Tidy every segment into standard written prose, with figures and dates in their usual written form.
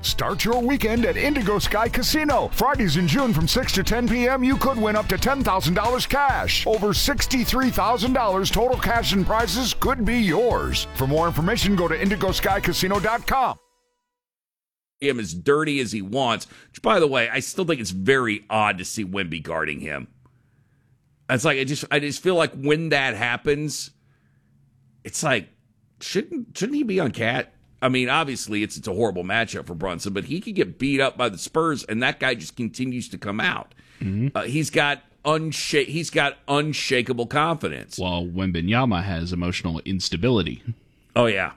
Start your weekend at Indigo Sky Casino. Fridays in June from 6 to 10 p.m., you could win up to $10,000 cash. Over $63,000 total cash and prizes could be yours. For more information, go to IndigoSkyCasino.com. Him as dirty as he wants, which, by the way, I still think it's very odd to see Wemby guarding him. It's like, I just feel like when that happens, it's like, shouldn't he be on Cat? I mean, obviously, it's a horrible matchup for Brunson, but he could get beat up by the Spurs, and that guy just continues to come out. Mm-hmm. He's got unshakable confidence. While Wembanyama has emotional instability. Oh yeah,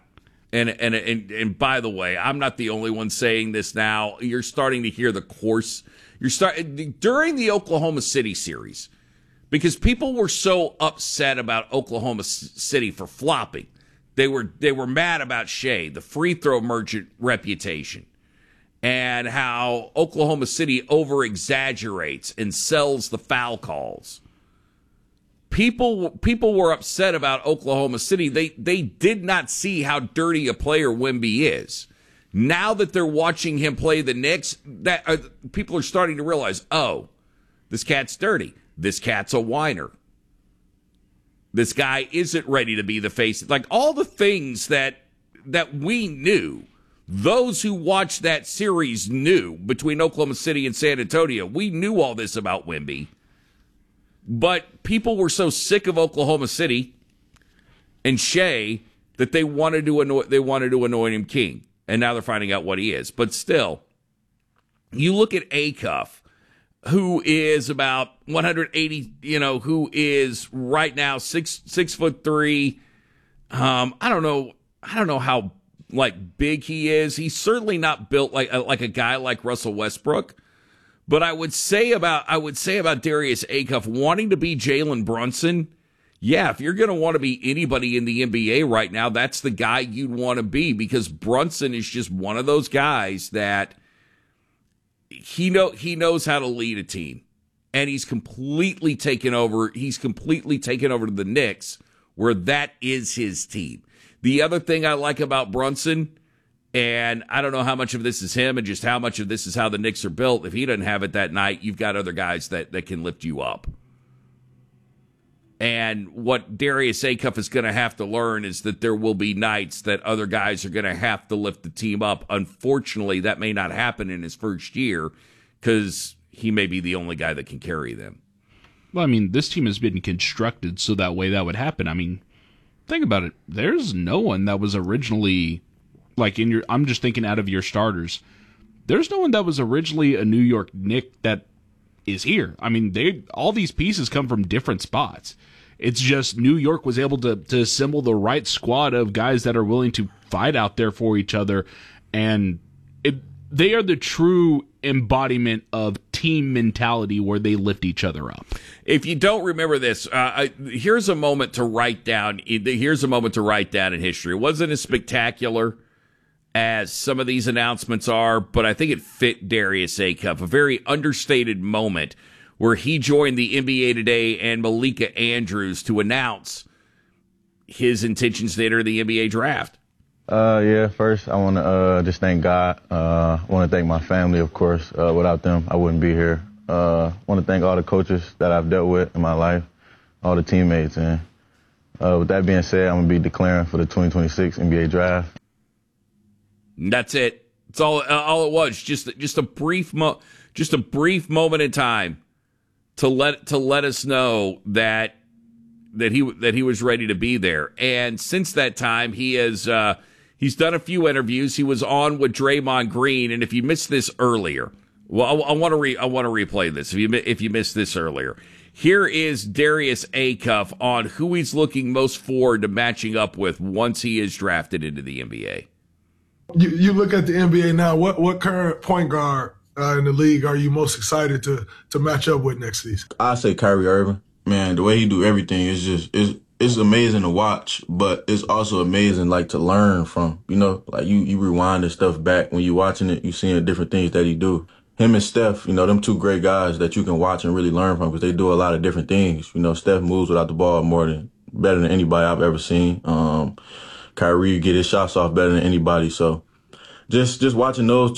and by the way, I'm not the only one saying this now. You're starting to hear the course. During the Oklahoma City series, because people were so upset about Oklahoma City for flopping. They were mad about Shea, the free throw merchant reputation, and how Oklahoma City over-exaggerates and sells the foul calls. People were upset about Oklahoma City. They did not see how dirty a player Wemby is. Now that they're watching him play the Knicks, people are starting to realize, oh, this cat's dirty. This cat's a whiner. This guy isn't ready to be the face. Like all the things that we knew, those who watched that series knew between Oklahoma City and San Antonio. We knew all this about Wemby. But people were so sick of Oklahoma City and Shea that they wanted to anoint him king. And now they're finding out what he is. But still, you look at Acuff, who is about 180, who is right now 6'3". I don't know how big he is. He's certainly not built like a guy like Russell Westbrook. But I would say about Darius Acuff wanting to be Jalen Brunson. Yeah, if you're going to want to be anybody in the NBA right now, that's the guy you'd want to be, because Brunson is just one of those guys that he knows how to lead a team, and he's completely taken over. He's completely taken over to the Knicks, where that is his team. The other thing I like about Brunson, and I don't know how much of this is him and just how much of this is how the Knicks are built. If he doesn't have it that night, you've got other guys that can lift you up. And what Darius Acuff is going to have to learn is that there will be nights that other guys are going to have to lift the team up. Unfortunately, that may not happen in his first year because he may be the only guy that can carry them. Well, I mean, this team has been constructed so that way that would happen. I mean, think about it. There's no one that was originally, I'm just thinking out of your starters. There's no one that was originally a New York Knick that is here. I mean, all these pieces come from different spots. It's just New York was able to assemble the right squad of guys that are willing to fight out there for each other, and they are the true embodiment of team mentality where they lift each other up. If you don't remember this, here's a moment to write down. Here's a moment to write down in history. It wasn't as spectacular as some of these announcements are, but I think it fit Darius Acuff. A very understated moment where he joined the NBA Today and Malika Andrews to announce his intentions to enter the NBA draft. First I want to just thank God. I want to thank my family, of course. Without them, I wouldn't be here. I want to thank all the coaches that I've dealt with in my life, all the teammates. And with that being said, I'm going to be declaring for the 2026 NBA draft. That's it. It's all it was. Just a brief moment in time to let us know that he was ready to be there. And since that time, he's done a few interviews. He was on with Draymond Green, and if you missed this earlier, well, I want to replay this. If you missed this earlier, here is Darius Acuff on who he's looking most forward to matching up with once he is drafted into the NBA. You look at the NBA now. What current point guard in the league are you most excited to match up with next season? I say Kyrie Irving. Man, the way he do everything is just it's amazing to watch, but it's also amazing to learn from. You rewind the stuff back when you watching it, you seeing the different things that he do. Him and Steph, them two great guys that you can watch and really learn from because they do a lot of different things. Steph moves without the ball better than anybody I've ever seen. Kyrie get his shots off better than anybody. So just watching those